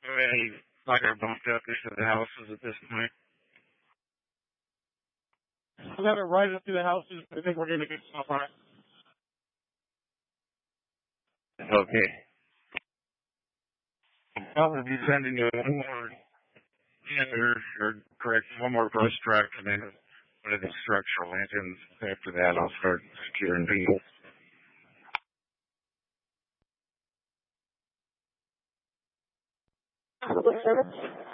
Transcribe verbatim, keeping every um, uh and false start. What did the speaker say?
Already, like are bumped up into the houses at this point. I got it right up to the houses. I think we're going to get stuff on it. Okay. I'll be sending you one more, or, or correct, one more brush track, and then one of the structural engines. After that, I'll start securing people. Service.